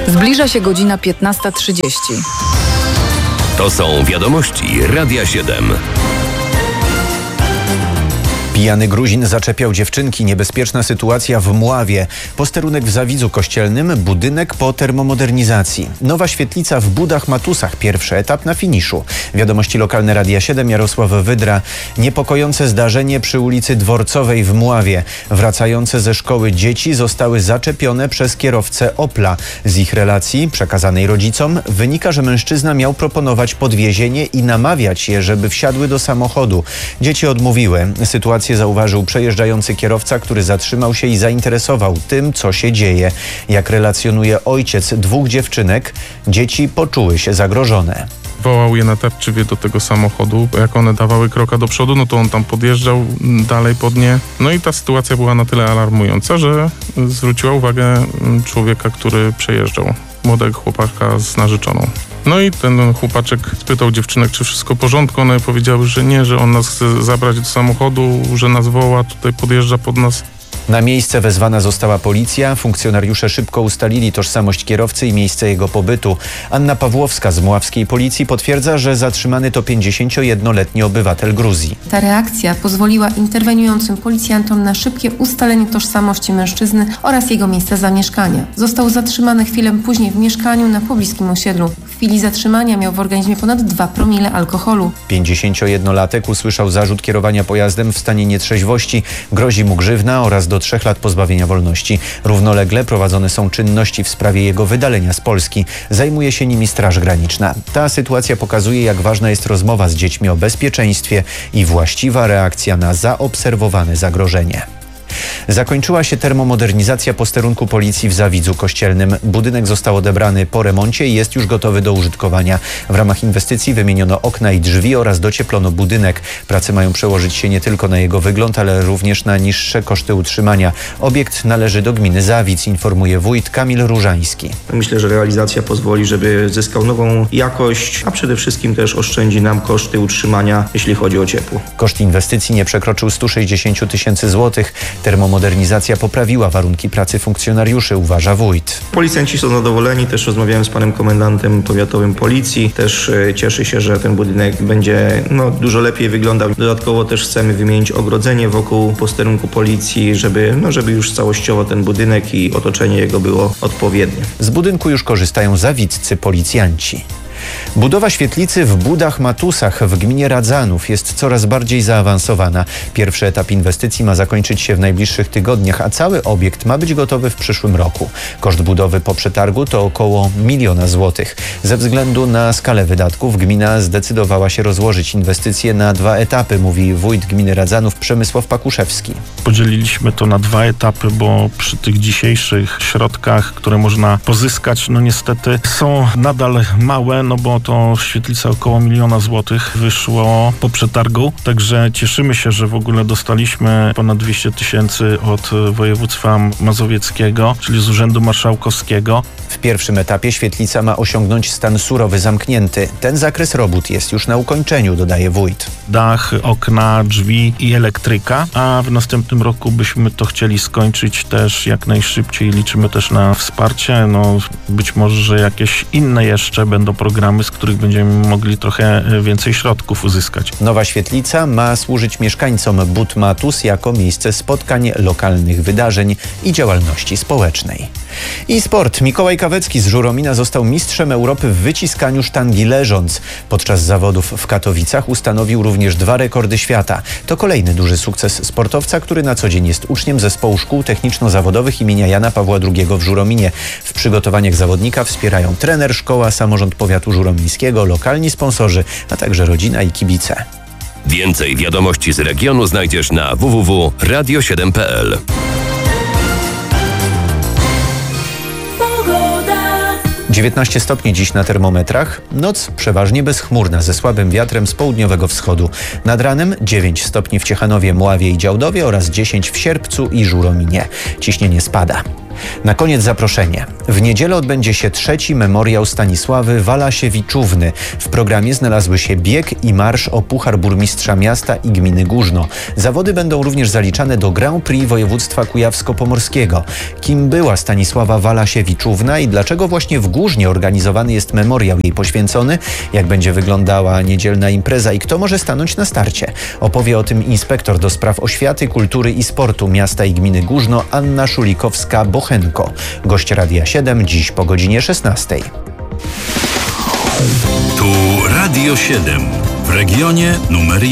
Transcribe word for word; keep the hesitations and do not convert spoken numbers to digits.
Zbliża się godzina piętnasta trzydzieści. To są wiadomości Radia siedem. Pijany Gruzin zaczepiał dziewczynki. Niebezpieczna sytuacja w Mławie. Posterunek w Zawidzu Kościelnym. Budynek po termomodernizacji. Nowa świetlica w Budach-Matusach. Pierwszy etap na finiszu. Wiadomości lokalne Radia siedem. Jarosław Wydra. Niepokojące zdarzenie przy ulicy Dworcowej w Mławie. Wracające ze szkoły dzieci zostały zaczepione przez kierowcę Opla. Z ich relacji, przekazanej rodzicom, wynika, że mężczyzna miał proponować podwiezienie i namawiać je, żeby wsiadły do samochodu. Dzieci odmówiły. Sytuację zauważył przejeżdżający kierowca, który zatrzymał się i zainteresował tym, co się dzieje. Jak relacjonuje ojciec dwóch dziewczynek, dzieci poczuły się zagrożone. Wołał je natarczywie do tego samochodu. Jak one dawały kroka do przodu, no to on tam podjeżdżał dalej pod nie. No i ta sytuacja była na tyle alarmująca, że zwróciła uwagę człowieka, który przejeżdżał. Młodego chłopaka z narzeczoną. No i ten chłopaczek spytał dziewczynek, czy wszystko w porządku. One powiedziały, że nie, że on nas chce zabrać do samochodu, że nas woła, tutaj podjeżdża pod nas. Na miejsce wezwana została policja. Funkcjonariusze szybko ustalili tożsamość kierowcy i miejsce jego pobytu. Anna Pawłowska z mławskiej policji potwierdza, że zatrzymany to pięćdziesięciojednoletni obywatel Gruzji. Ta reakcja pozwoliła interweniującym policjantom na szybkie ustalenie tożsamości mężczyzny oraz jego miejsca zamieszkania. Został zatrzymany chwilę później w mieszkaniu na pobliskim osiedlu. W chwili zatrzymania miał w organizmie ponad dwa promile alkoholu. pięćdziesięciojednolatek usłyszał zarzut kierowania pojazdem w stanie nietrzeźwości. Grozi mu grzywna oraz do trzech lat pozbawienia wolności. Równolegle prowadzone są czynności w sprawie jego wydalenia z Polski. Zajmuje się nimi Straż Graniczna. Ta sytuacja pokazuje, jak ważna jest rozmowa z dziećmi o bezpieczeństwie i właściwa reakcja na zaobserwowane zagrożenie. Zakończyła się termomodernizacja posterunku policji w Zawidzu Kościelnym. Budynek został odebrany po remoncie i jest już gotowy do użytkowania. W ramach inwestycji wymieniono okna i drzwi oraz docieplono budynek. Prace mają przełożyć się nie tylko na jego wygląd, ale również na niższe koszty utrzymania. Obiekt należy do gminy Zawidz, informuje wójt Kamil Różański. Myślę, że realizacja pozwoli, żeby zyskał nową jakość, a przede wszystkim też oszczędzi nam koszty utrzymania, jeśli chodzi o ciepło. Koszt inwestycji nie przekroczył stu sześćdziesięciu tysięcy złotych. Termomodernizacja poprawiła warunki pracy funkcjonariuszy, uważa wójt. Policjanci są zadowoleni, też rozmawiałem z panem komendantem powiatowym policji. Też e, cieszy się, że ten budynek będzie no, dużo lepiej wyglądał. Dodatkowo też chcemy wymienić ogrodzenie wokół posterunku policji, żeby, no, żeby już całościowo ten budynek i otoczenie jego było odpowiednie. Z budynku już korzystają zawidzcy policjanci. Budowa świetlicy w Budach-Matusach w gminie Radzanów jest coraz bardziej zaawansowana. Pierwszy etap inwestycji ma zakończyć się w najbliższych tygodniach, a cały obiekt ma być gotowy w przyszłym roku. Koszt budowy po przetargu to około miliona złotych. Ze względu na skalę wydatków gmina zdecydowała się rozłożyć inwestycje na dwa etapy, mówi wójt gminy Radzanów Przemysław Pakuszewski. Podzieliliśmy to na dwa etapy, bo przy tych dzisiejszych środkach, które można pozyskać, no niestety są nadal małe, no bo to świetlica około miliona złotych wyszło po przetargu, także cieszymy się, że w ogóle dostaliśmy ponad dwieście tysięcy od województwa mazowieckiego, czyli z Urzędu Marszałkowskiego. W pierwszym etapie świetlica ma osiągnąć stan surowy zamknięty. Ten zakres robót jest już na ukończeniu, dodaje wójt. Dach, okna, drzwi i elektryka, a w następnym roku byśmy to chcieli skończyć też jak najszybciej. Liczymy też na wsparcie, no być może, że jakieś inne jeszcze będą programy, z których będziemy mogli trochę więcej środków uzyskać. Nowa świetlica ma służyć mieszkańcom Bud-Matus jako miejsce spotkań, lokalnych wydarzeń i działalności społecznej. I sport. Mikołaj Kawecki z Żuromina został mistrzem Europy w wyciskaniu sztangi leżąc. Podczas zawodów w Katowicach ustanowił również dwa rekordy świata. To kolejny duży sukces sportowca, który na co dzień jest uczniem zespołu szkół techniczno-zawodowych imienia Jana Pawła drugiego w Żurominie. W przygotowaniach zawodnika wspierają trener, szkoła, samorząd powiatu żuromińskiego, lokalni sponsorzy, a także rodzina i kibice. Więcej wiadomości z regionu znajdziesz na w w w kropka radio siedem kropka p l. dziewiętnaście stopni dziś na termometrach. Noc przeważnie bezchmurna, ze słabym wiatrem z południowego wschodu. Nad ranem dziewięć stopni w Ciechanowie, Mławie i Działdowie oraz dziesięć w Sierpcu i Żurominie. Ciśnienie spada. Na koniec zaproszenie. W niedzielę odbędzie się trzeci memoriał Stanisławy Walasiewiczówny. W programie znalazły się bieg i marsz o Puchar Burmistrza Miasta i Gminy Górzno. Zawody będą również zaliczane do Grand Prix województwa kujawsko-pomorskiego. Kim była Stanisława Walasiewiczówna i dlaczego właśnie w Górznie organizowany jest memoriał jej poświęcony? Jak będzie wyglądała niedzielna impreza i kto może stanąć na starcie? Opowie o tym inspektor do spraw oświaty, kultury i sportu Miasta i Gminy Górzno Anna Szulikowska-Bochenko. Gość Radia siedem dziś po godzinie szesnastej. Tu Radio siedem w regionie numer jeden.